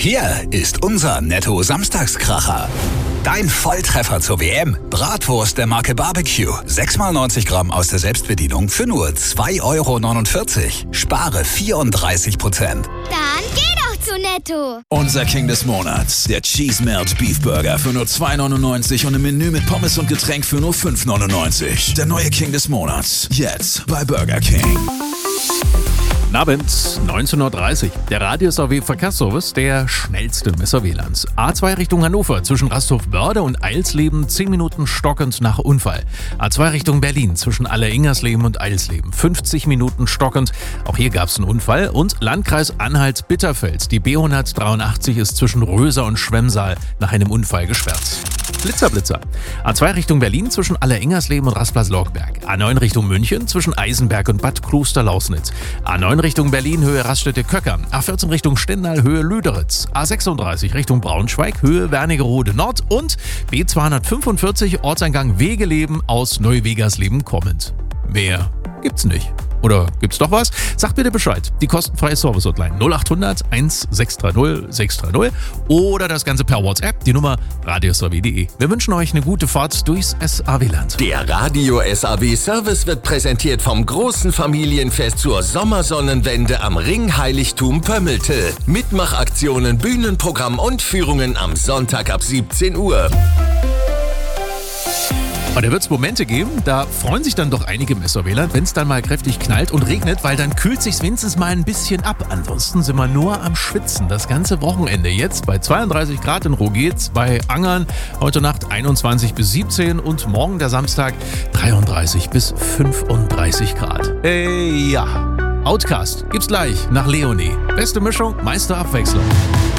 Hier ist unser Netto-Samstagskracher. Dein Volltreffer zur WM. Bratwurst der Marke Barbecue. 6x90 Gramm aus der Selbstbedienung für nur 2,49 €. Spare 34%. Dann geh doch zu Netto. Unser King des Monats. Der Cheese Melt Beef Burger für nur 2,99 € und im Menü mit Pommes und Getränk für nur 5,99 €. Der neue King des Monats. Jetzt bei Burger King. Guten Abend, 19:30 Uhr. Der Radio-SAW-Verkehrsservice, der schnellste im SAW-Land. A2 Richtung Hannover, zwischen Rasthof-Börde und Eilsleben, 10 Minuten stockend nach Unfall. A2 Richtung Berlin, zwischen Alleringersleben und Eilsleben, 50 Minuten stockend. Auch hier gab es einen Unfall. Und Landkreis Anhalt-Bitterfeld. Die B183 ist zwischen Röser und Schwemmsaal nach einem Unfall gesperrt. Blitzer. A2 Richtung Berlin, zwischen Alleringersleben und Rastplatz-Lorgberg. A9 Richtung München, zwischen Eisenberg und Bad Klosterlausnitz. A9 Richtung Berlin, Höhe Raststätte-Köcker. A14 Richtung Stendal, Höhe Lüderitz. A36 Richtung Braunschweig, Höhe Wernigerode Nord. Und B245 Ortseingang Wegeleben aus Neuwegersleben kommend. Mehr gibt's nicht. Oder gibt's doch was? Sagt bitte Bescheid. Die kostenfreie Service-Hotline 0800 1630 630 oder das Ganze per WhatsApp, die Nummer radiosaw.de. Wir wünschen euch eine gute Fahrt durchs SAW-Land. Der Radio-SAW-Service wird präsentiert vom großen Familienfest zur Sommersonnenwende am Ringheiligtum Pömmelte. Mitmachaktionen, Bühnenprogramm und Führungen am Sonntag ab 17 Uhr. Und da wird es Momente geben, da freuen sich dann doch einige im SAW-Land, wenn es dann mal kräftig knallt und regnet, weil dann kühlt sich wenigstens mal ein bisschen ab. Ansonsten sind wir nur am Schwitzen das ganze Wochenende. Jetzt bei 32 Grad in Rogetz, bei Angern, heute Nacht 21 bis 17 und morgen der Samstag 33 bis 35 Grad. Ja, Outcast gibt's gleich nach Leonie. Beste Mischung, meiste Abwechslung.